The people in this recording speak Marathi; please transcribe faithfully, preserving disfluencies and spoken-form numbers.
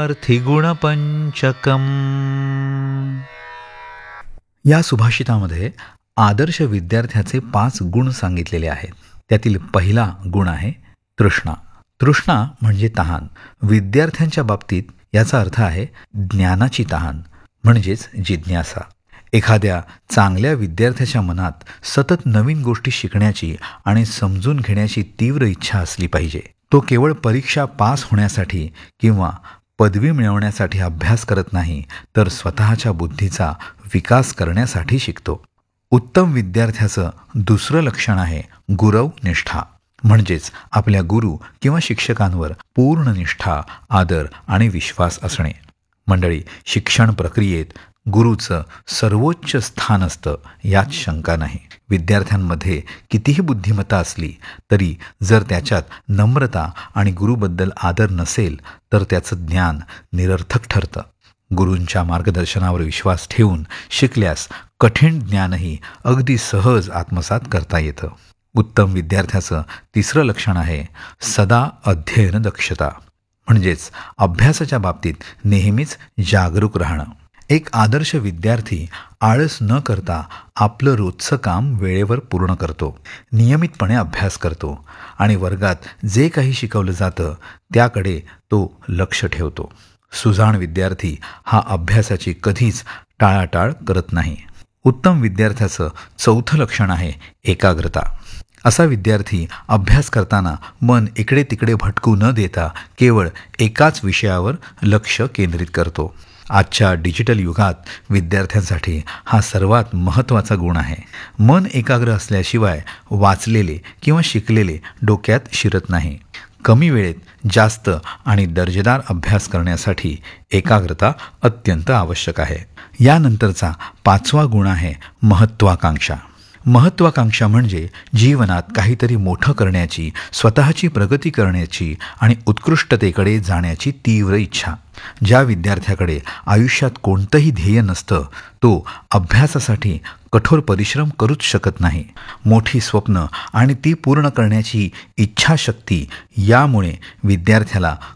विद्यार्थी गुणपंचकम. या सुभाषितामध्ये आदर्श विद्यार्थ्याचे पाच गुण सांगितलेले आहेत. त्यातील पहिला गुण आहे तृष्णा. तृष्णा म्हणजे तहान. विद्यार्थ्यांच्या बाबतीत याचा अर्थ आहे ज्ञानाची तहान म्हणजेच जिज्ञासा. एखाद्या चांगल्या विद्यार्थ्याच्या मनात सतत नवीन गोष्टी शिकण्याची आणि समजून घेण्याची तीव्र इच्छा असली पाहिजे. तो केवळ परीक्षा पास होण्यासाठी किंवा पदवी मिळवण्यासाठी अभ्यास करत नाही, तर स्वतःच्या बुद्धीचा विकास करण्यासाठी शिकतो. उत्तम विद्यार्थ्याचं दुसरं लक्षण आहे गुरव निष्ठा म्हणजेच आपल्या गुरु किंवा शिक्षकांवर पूर्ण निष्ठा, आदर आणि विश्वास असणे. मंडळी, शिक्षण प्रक्रियेत गुरुचं सर्वोच्च स्थान असतं, यात शंका नाही. विद्यार्थ्यांमध्ये कितीही बुद्धिमत्ता असली तरी जर त्याच्यात नम्रता आणि गुरुबद्दल आदर नसेल तर त्याचं ज्ञान निरर्थक ठरतं. गुरूंच्या मार्गदर्शनावर विश्वास ठेवून शिकल्यास कठीण ज्ञानही अगदी सहज आत्मसात करता येतं. उत्तम विद्यार्थ्याचं तिसरं लक्षण आहे सदा अध्ययन दक्षता म्हणजेच अभ्यासाच्या बाबतीत नेहमीच जागरूक राहणं. एक आदर्श विद्यार्थी आळस न करता आपलं रोजचं काम वेळेवर पूर्ण करतो, नियमितपणे अभ्यास करतो आणि वर्गात जे काही शिकवलं जातं त्याकडे तो लक्ष ठेवतो. सुजाण विद्यार्थी हा अभ्यासाची कधीच टाळाटाळ करत नाही. उत्तम विद्यार्थ्याचं चौथं लक्षण आहे एकाग्रता. असा विद्यार्थी अभ्यास करताना मन इकडे तिकडे भटकू न देता केवळ एकाच विषयावर लक्ष केंद्रित करतो. आजच्या डिजिटल युगात विद्यार्थ्यांसाठी हा सर्वात महत्त्वाचा गुण आहे. मन एकाग्र असल्याशिवाय वाचलेले किंवा शिकलेले डोक्यात शिरत नाही. कमी वेळेत जास्त आणि दर्जेदार अभ्यास करण्यासाठी एकाग्रता अत्यंत आवश्यक आहे. यानंतरचा पाचवा गुण आहे महत्त्वाकांक्षा. महत्त्वाकांक्षा म्हणजे जीवनात काहीतरी मोठं करण्याची, स्वतःची प्रगती करण्याची आणि उत्कृष्टतेकडे जाण्याची तीव्र इच्छा. ज्या विद्यार्थ्याकडे आयुष्यात कोणतंही ध्येय नसतं तो अभ्यासासाठी कठोर परिश्रम करूच शकत नाही. मोठी स्वप्न आणि ती पूर्ण करण्याची इच्छाशक्ती यामुळे विद्यार्थ्याला